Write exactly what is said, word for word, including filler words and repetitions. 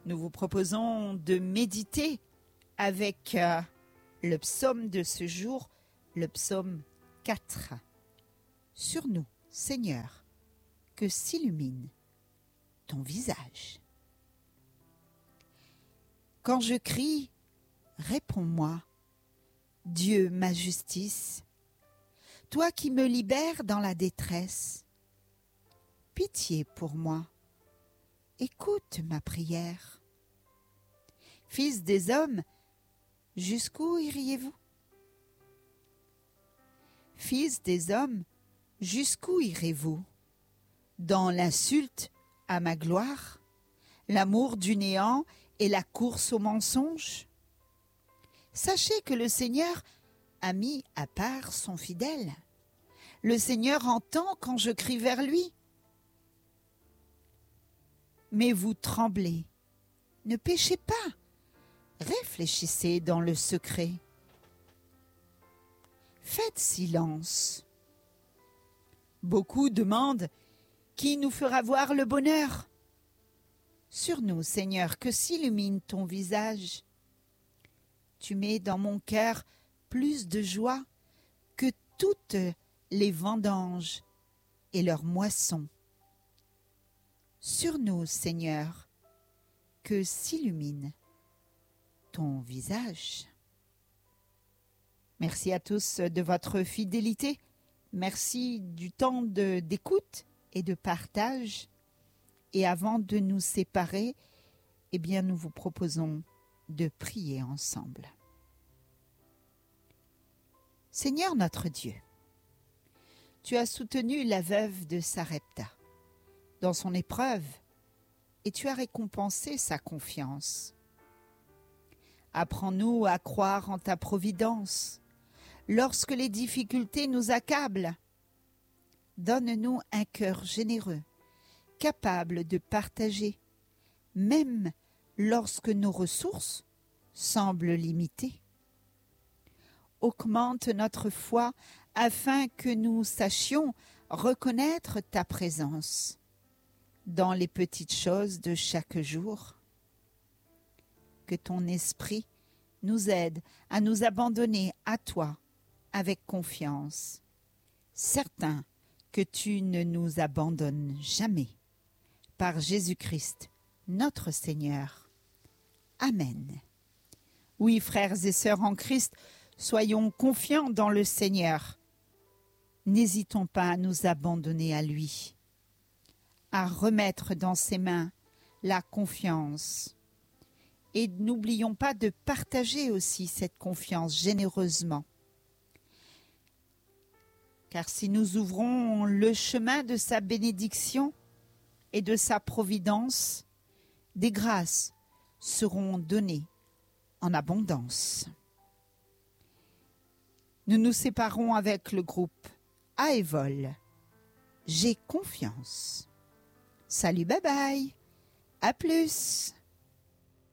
Nous vous proposons de méditer avec euh, le psaume de ce jour, le psaume quatre. Sur nous, Seigneur, que s'illumine ton visage. Quand je crie, réponds-moi, Dieu ma justice, toi qui me libères dans la détresse. Pitié pour moi, écoute ma prière. Fils des hommes, jusqu'où iriez-vous? Fils des hommes, jusqu'où irez-vous? Dans l'insulte à ma gloire, l'amour du néant et la course au mensonge? Sachez que le Seigneur a mis à part son fidèle. Le Seigneur entend quand je crie vers lui. Mais vous tremblez, ne péchez pas, réfléchissez dans le secret. Faites silence. Beaucoup demandent qui nous fera voir le bonheur. Sur nous, Seigneur, que s'illumine ton visage. Tu mets dans mon cœur plus de joie que toutes les vendanges et leurs moissons. Sur nous, Seigneur, que s'illumine ton visage. Merci à tous de votre fidélité. Merci du temps de, d'écoute et de partage. Et avant de nous séparer, eh bien, nous vous proposons de prier ensemble. Seigneur notre Dieu, tu as soutenu la veuve de Sarepta dans son épreuve et tu as récompensé sa confiance. Apprends-nous à croire en ta providence lorsque les difficultés nous accablent. Donne-nous un cœur généreux, capable de partager, même lorsque nos ressources semblent limitées. Augmente notre foi afin que nous sachions reconnaître ta présence dans les petites choses de chaque jour. Que ton esprit nous aide à nous abandonner à toi avec confiance, certain que tu ne nous abandonnes jamais. Par Jésus-Christ, notre Seigneur. Amen. Oui, frères et sœurs en Christ, soyons confiants dans le Seigneur. N'hésitons pas à nous abandonner à lui, à remettre dans ses mains la confiance. Et n'oublions pas de partager aussi cette confiance généreusement. Car si nous ouvrons le chemin de sa bénédiction et de sa providence, des grâces seront données en abondance. Nous nous séparons avec le groupe Aévol. J'ai confiance. Salut, bye bye. À plus.